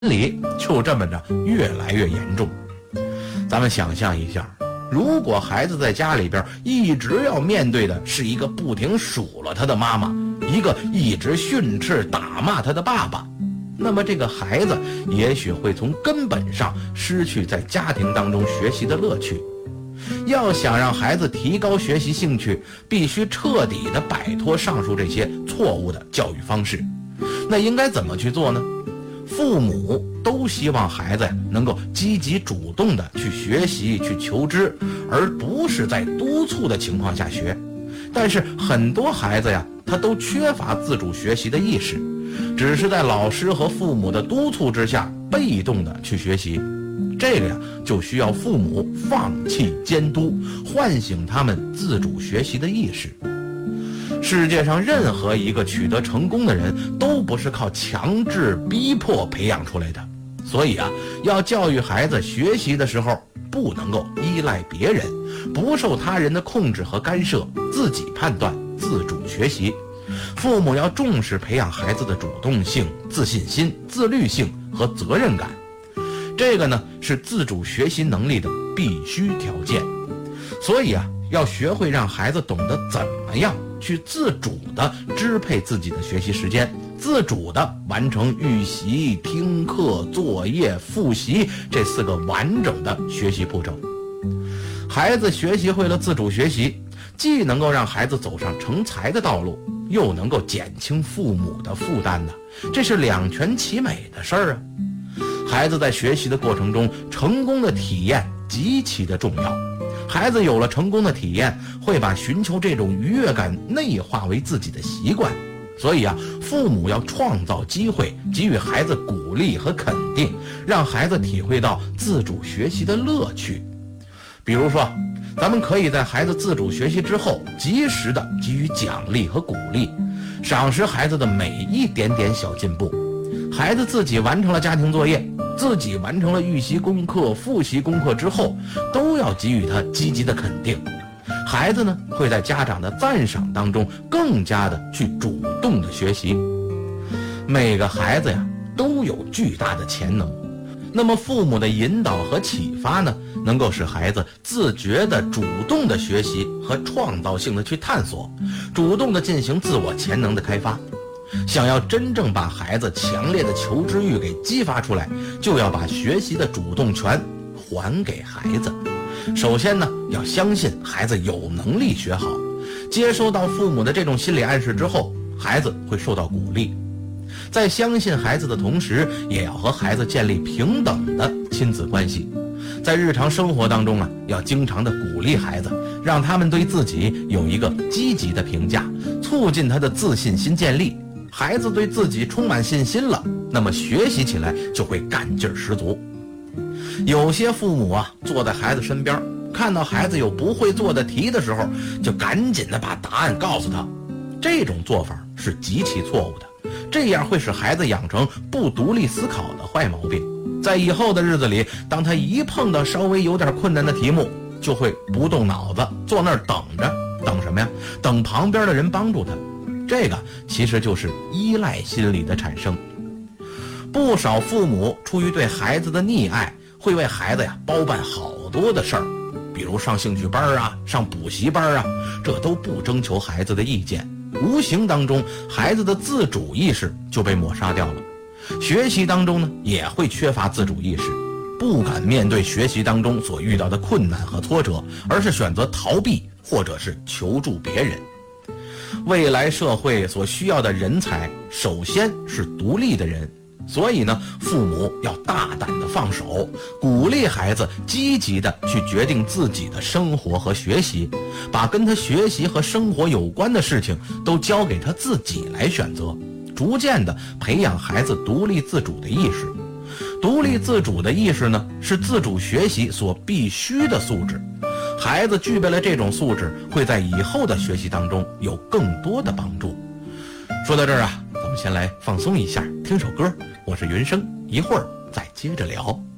理就这么着越来越严重。咱们想象一下，如果孩子在家里边一直要面对的是一个不停数落他的妈妈，一个一直训斥打骂他的爸爸，那么这个孩子也许会从根本上失去在家庭当中学习的乐趣。要想让孩子提高学习兴趣，必须彻底的摆脱上述这些错误的教育方式。那应该怎么去做呢？父母都希望孩子能够积极主动的去学习去求知，而不是在督促的情况下学。但是很多孩子呀，他都缺乏自主学习的意识，只是在老师和父母的督促之下被动的去学习。这个呀，就需要父母放弃监督，唤醒他们自主学习的意识。世界上任何一个取得成功的人都不是靠强制逼迫培养出来的，所以啊，要教育孩子学习的时候不能够依赖别人，不受他人的控制和干涉，自己判断，自主学习。父母要重视培养孩子的主动性、自信心、自律性和责任感，这个呢是自主学习能力的必须条件。所以啊，要学会让孩子懂得怎么样去自主地支配自己的学习时间，自主地完成预习、听课、作业、复习这4个完整的学习步骤。孩子学习会了自主学习，既能够让孩子走上成才的道路，又能够减轻父母的负担的，这是两全其美的事儿啊。孩子在学习的过程中，成功的体验极其的重要。孩子有了成功的体验，会把寻求这种愉悦感内化为自己的习惯。所以啊，父母要创造机会，给予孩子鼓励和肯定，让孩子体会到自主学习的乐趣。比如说，咱们可以在孩子自主学习之后，及时的给予奖励和鼓励，赏识孩子的每一点点小进步。孩子自己完成了家庭作业，自己完成了预习功课、复习功课之后，都要给予他积极的肯定。孩子呢，会在家长的赞赏当中更加的去主动的学习。每个孩子呀，都有巨大的潜能。那么父母的引导和启发呢，能够使孩子自觉的主动的学习和创造性的去探索，主动的进行自我潜能的开发。想要真正把孩子强烈的求知欲给激发出来，就要把学习的主动权还给孩子。首先呢，要相信孩子有能力学好，接收到父母的这种心理暗示之后，孩子会受到鼓励。在相信孩子的同时，也要和孩子建立平等的亲子关系。在日常生活当中啊，要经常的鼓励孩子，让他们对自己有一个积极的评价，促进他的自信心建立。孩子对自己充满信心了，那么学习起来就会干劲十足。有些父母啊，坐在孩子身边，看到孩子有不会做的题的时候，就赶紧的把答案告诉他。这种做法是极其错误的，这样会使孩子养成不独立思考的坏毛病。在以后的日子里，当他一碰到稍微有点困难的题目，就会不动脑子，坐那儿等着。等什么呀？等旁边的人帮助他。这个其实就是依赖心理的产生。不少父母出于对孩子的溺爱，会为孩子呀包办好多的事儿，比如上兴趣班啊，上补习班啊，这都不征求孩子的意见。无形当中，孩子的自主意识就被抹杀掉了。学习当中呢，也会缺乏自主意识，不敢面对学习当中所遇到的困难和挫折，而是选择逃避或者是求助别人。未来社会所需要的人才，首先是独立的人。所以呢，父母要大胆的放手，鼓励孩子积极的去决定自己的生活和学习，把跟他学习和生活有关的事情都交给他自己来选择，逐渐的培养孩子独立自主的意识。独立自主的意识呢，是自主学习所必须的素质。孩子具备了这种素质，会在以后的学习当中有更多的帮助。说到这儿啊，咱们先来放松一下，听首歌。我是云生，一会儿再接着聊。